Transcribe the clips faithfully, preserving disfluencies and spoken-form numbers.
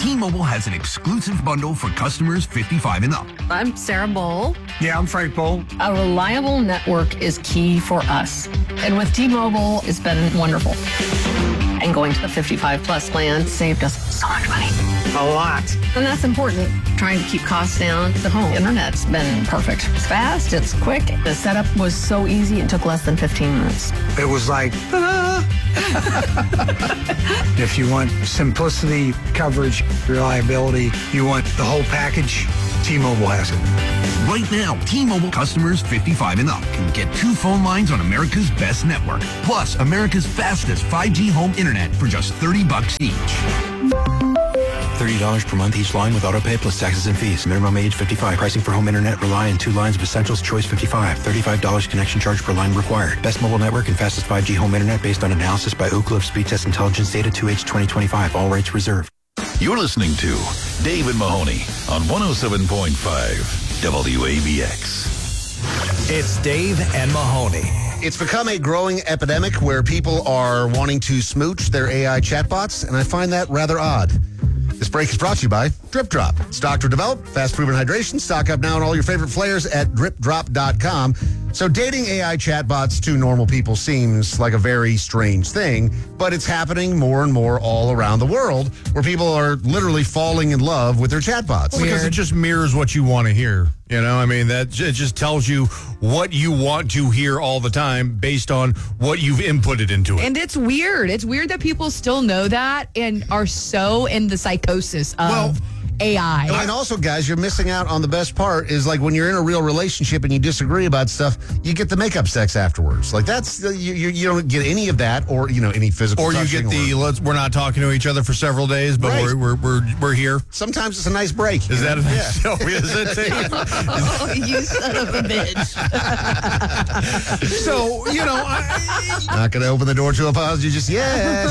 T-Mobile has an exclusive bundle for customers fifty-five and up. I'm Sarah Bowl. Yeah, I'm Frank Bowl. A reliable network is key for us. And with T-Mobile, it's been wonderful. And going to the fifty-five plus plan saved us so much money. A lot. And that's important. Trying to keep costs down. The home internet's been perfect. It's fast, it's quick. The setup was so easy, it took less than fifteen minutes. It was like, ta-da! If you want simplicity, coverage, reliability, you want the whole package, T-Mobile has it. Right now, T-Mobile customers fifty-five and up can get two phone lines on America's best network, plus America's fastest five G home internet for just thirty bucks each. thirty dollars per month each line with autopay plus taxes and fees. Minimum age fifty-five. Pricing for home internet rely on two lines of Essentials Choice fifty-five. thirty-five dollars connection charge per line required. Best mobile network and fastest five G home internet based on analysis by Ookla of Speed Test Intelligence Data two H twenty twenty-five. All rates reserved. You're listening to Dave and Mahoney on one oh seven point five W A B X. It's Dave and Mahoney. It's become a growing epidemic where people are wanting to smooch their A I chatbots, and I find that rather odd. This break is brought to you by Drip Drop. It's doctor developed, fast proven hydration. Stock up now on all your favorite flavors at drip drop dot com. So dating A I chatbots to normal people seems like a very strange thing, but it's happening more and more all around the world where people are literally falling in love with their chatbots. Well, because it just mirrors what you want to hear. You know, I mean, that it just tells you what you want to hear all the time based on what you've inputted into it. And it's weird. It's weird that people still know that and are so in the psychosis of well, A I. And also, guys, you're missing out on the best part is like when you're in a real relationship and you disagree about stuff, you get the makeup sex afterwards. Like that's, you, you, you don't get any of that or, you know, any physical Or you get the, or, let's, we're not talking to each other for several days, but right. we're, we're, we're, we're here. Sometimes it's a nice break. Is that know? a nice yeah. show? Is it? Oh, you son of a bitch. So, you know, I, not going to open the door to apology just yet.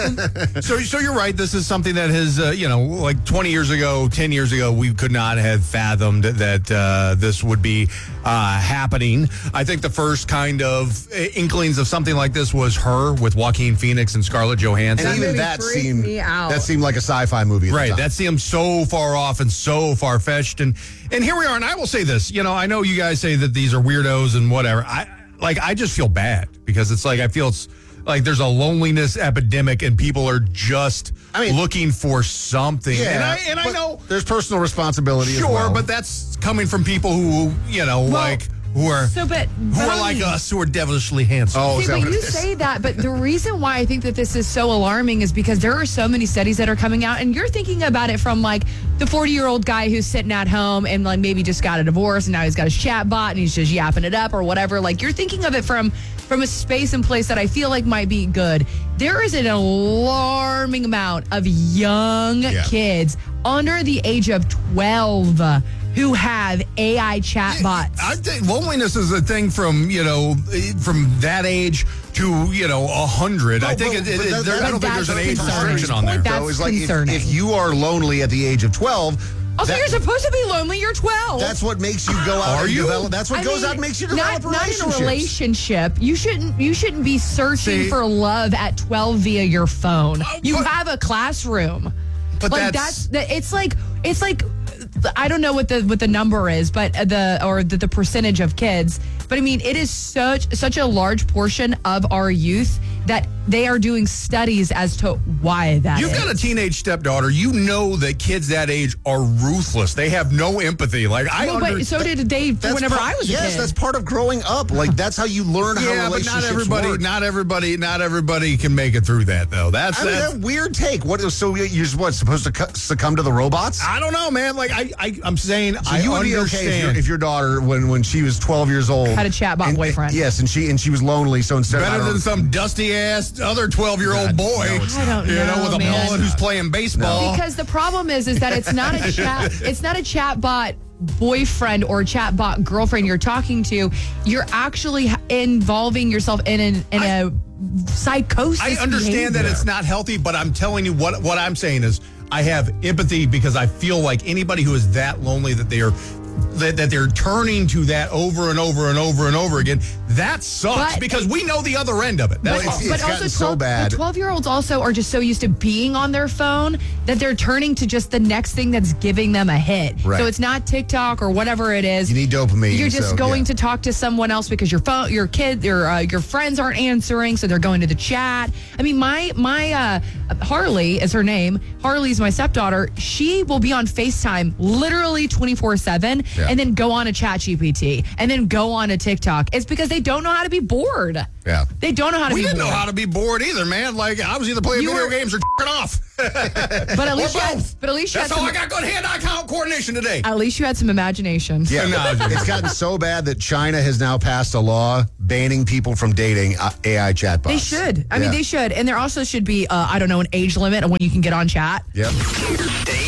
so, so you're right. This is something that has, uh, you know, like twenty years ago, ten years ago, we could not have fathomed that uh, this would be uh, happening. I think the first kind of inklings of something like this was Her with Joaquin Phoenix and Scarlett Johansson. And even that seemed that seemed like a sci-fi movie. Right. That seemed so far off and so far-fetched. And and here we are. And I will say this. You know, I know you guys say that these are weirdos and whatever. I like. I just feel bad because it's like I feel it's like there's a loneliness epidemic and people are just I mean, looking for something. Yeah, and I, and I know there's personal responsibility sure, as well. But that's coming from people who, you know, well, like who are so, but, who but are I like mean, us who are devilishly handsome. Oh, see, but you say that, but the reason why I think that this is so alarming is because there are so many studies that are coming out, and you're thinking about it from like the forty-year-old guy who's sitting at home and like maybe just got a divorce and now he's got his chat bot and he's just yapping it up or whatever. Like you're thinking of it from from a space and place that I feel like might be good. There is an alarming amount of young yeah. kids under the age of twelve who have A I chatbots. I think loneliness is a thing from, you know, from that age to, you know, a hundred. I think it, it, it, there, I don't think there's an age restriction on there. That's it's like if, concerning. if you are lonely at the age of twelve. Also, that, you're supposed to be lonely. You're twelve. That's what makes you go out Are and you? develop. That's what I goes mean, out and makes you develop not, not in a relationships. relationship. You shouldn't. You shouldn't be searching See, for love at twelve via your phone. Uh, you but, have a classroom. But like that's, that's it's like it's like I don't know what the what the number is, but the or the, the percentage of kids. But I mean, it is such such a large portion of our youth that they are doing studies as to why that You've is. got a teenage stepdaughter. You know that kids that age are ruthless. They have no empathy. Like I well, under- but so did Dave whenever part, I was yes, a kid. Yes, that's part of growing up. Like that's how you learn how yeah, but relationships not everybody, work. not everybody, not everybody can make it through that though. That's, I mean, that's that weird take. What? So you're what supposed to cu- succumb to the robots? I don't know, man. Like I, I I'm saying, so I you would understand. be okay if your, if your daughter, when when she was twelve years old, had a chatbot and, boyfriend. Yes, and she and she was lonely. So instead, better of, than some dusty ass other twelve year old boy. No, it's I don't you know, know, with a man. mullet who's playing baseball. Because the problem is, is that it's not a chat. It's not a chatbot boyfriend or chatbot girlfriend you're talking to. You're actually involving yourself in an in I, a psychosis. I understand behavior. that it's not healthy, but I'm telling you what what I'm saying is I have empathy because I feel like anybody who is that lonely that they are that, that they're turning to that over and over and over and over again. That sucks But- because we know the other end of it. That's Well, all. it's- gotten so bad. twelve-year-olds also are just so used to being on their phone that they're turning to just the next thing that's giving them a hit. Right. So it's not TikTok or whatever it is. You need dopamine. You're just so, going yeah. to talk to someone else because your phone, your kid, your uh, your friends aren't answering, so they're going to the chat. I mean, my my uh, Harley is her name. Harley's my stepdaughter. She will be on FaceTime literally twenty-four seven, Yeah. and then go on a Chat G P T, and then go on a TikTok. It's because they don't know how to be bored. Yeah. They don't know how to We be didn't bored. know how to be bored either, man. Like, I was either playing You video were- games or f***ing off. But at least Or you had, both. but at least you That's had how some, I got good hand-eye co- coordination today. at least you had some imagination. Yeah, No, it's gotten so bad that China has now passed a law banning people from dating uh, A I chatbots. They should. I mean, Yeah. they should. And there also should be, uh, I don't know, an age limit on when you can get on chat. Yep. Dave